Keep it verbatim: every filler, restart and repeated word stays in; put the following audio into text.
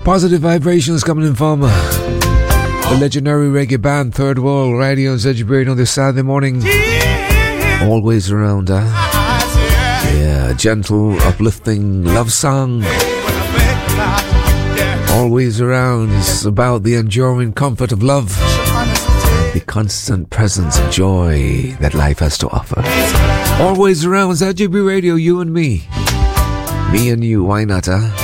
Positive vibrations coming in from the legendary reggae band Third World Radio and Zedgy on this Saturday morning. Always around, huh? Yeah, gentle, uplifting love song. Always around. It's about the enduring comfort of love, the constant presence of joy that life has to offer. Always around, Z G B Radio, you and me. Me and you, why not, huh?